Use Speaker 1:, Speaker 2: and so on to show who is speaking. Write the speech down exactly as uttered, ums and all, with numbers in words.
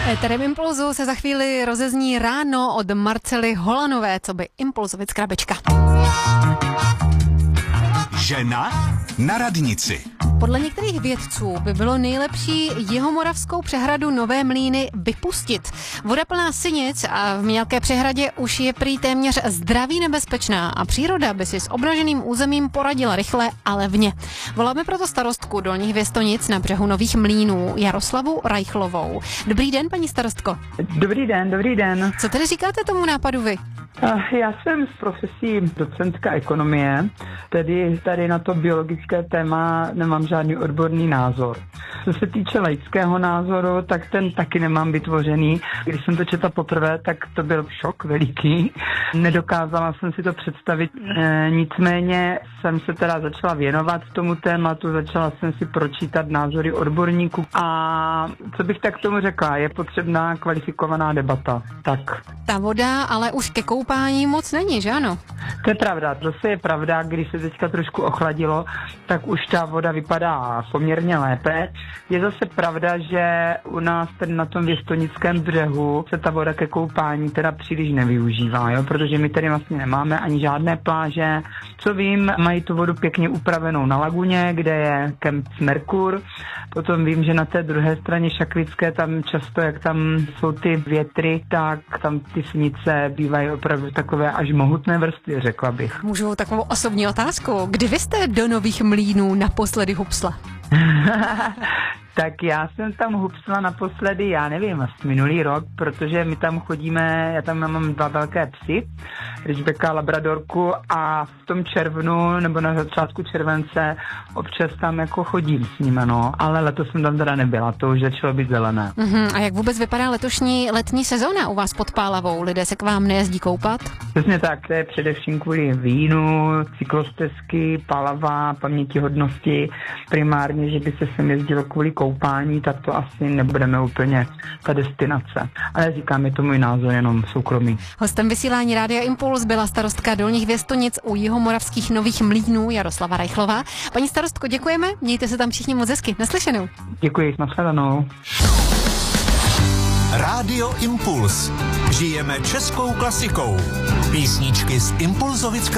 Speaker 1: Éterem Impulzu se za chvíli rozezní Ráno od Marcely Holanové, co by Impulzovic krabička.
Speaker 2: Žena na radnici.
Speaker 1: Podle některých vědců by bylo nejlepší jihomoravskou přehradu Nové Mlýny vypustit. Voda plná sinic a v mělké přehradě už je prý téměř zdraví nebezpečná a příroda by si s obnaženým územím poradila rychle a levně. Voláme proto starostku Dolních Věstonic na břehu Nových Mlýnů Jaroslavu Reichlovou. Dobrý den, paní starostko.
Speaker 3: Dobrý den, dobrý den.
Speaker 1: Co tedy říkáte tomu nápadu vy?
Speaker 3: Já jsem z profesí docentka ekonomie, tedy tady na to biologické téma nemám žádný odborný názor. Co se týče laického názoru, tak ten taky nemám vytvořený. Když jsem to četla poprvé, tak to byl šok veliký. Nedokázala jsem si to představit, e, nicméně jsem se teda začala věnovat tomu tématu, začala jsem si pročítat názory odborníků a co bych tak tomu řekla, je potřebná kvalifikovaná debata. Tak.
Speaker 1: Ta voda ale už ke koupání moc není, že ano?
Speaker 3: To je pravda, zase je pravda, když se teďka trošku ochladilo, tak už ta voda vypadá poměrně lépe. Je zase pravda, že u nás tady na tom věstonickém břehu se ta voda ke koupání teda příliš nevyužívá, jo? Protože my tady vlastně nemáme ani žádné pláže. Co vím, mají tu vodu pěkně upravenou na laguně, kde je kemp Merkur. Potom vím, že na té druhé straně Šakvické, tam často, jak tam jsou ty větry, tak tam ty sinice bývají opravdu takové až mohutné vrstvy, řekla bych.
Speaker 1: Můžu takovou osobní otázku. Kdy vy jste do Nových Mlýnů naposledy hupsla?
Speaker 3: Tak já jsem tam hupsla naposledy, já nevím, asi minulý rok, protože my tam chodíme, já tam mám dva velké psy, Ridgebacka a Labradorku a v tom červnu nebo na začátku července občas tam jako chodím s nimi, no, ale letos jsem tam teda nebyla, to už začalo být zelené.
Speaker 1: Uh-huh. A jak vůbec vypadá letošní letní sezóna u vás pod Pálavou? Lidé se k vám nejezdí koupat?
Speaker 3: Přesně tak, to je především kvůli vínu, cyklostezky, Pálava, pamětihodnosti, primárně, že by se sem jezdilo kvůli koupání, tak to asi nebudeme úplně ta destinace. Ale říkám, je to můj názor, jenom soukromý.
Speaker 1: Hostem vysílání Rádia Impuls byla starostka Dolních Věstonic u jihomoravských Nových Mlýnů Jaroslava Reichlová. Paní starostko, děkujeme, mějte se tam všichni moc hezky. Naslyšenou.
Speaker 3: Děkuji, nashledanou.
Speaker 2: Rádio Impuls. Žijeme českou klasikou. Písničky z Impulzovic